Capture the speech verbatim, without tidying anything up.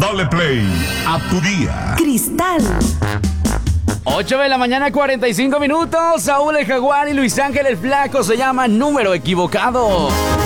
Dale play a tu día. Cristal. ocho de la mañana, cuarenta y cinco minutos. Saúl el Jaguar y Luis Ángel el Flaco se llama Número Equivocado.